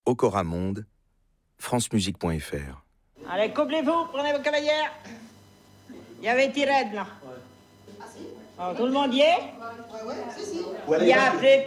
Ocoramonde, francemusique.fr. Allez, couplez-vous, prenez vos cavalières. Il y avait Tirède, là. Ah si. Alors, tout le monde y est? Ouais, si, si. Il y a